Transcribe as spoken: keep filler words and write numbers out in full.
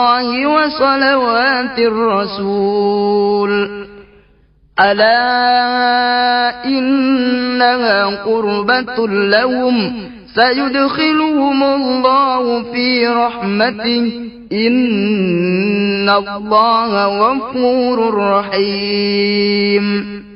الله وصلوات الرسول ألا إنها قربة لهم سيدخلهم الله في رحمته إن الله غفور رحيم.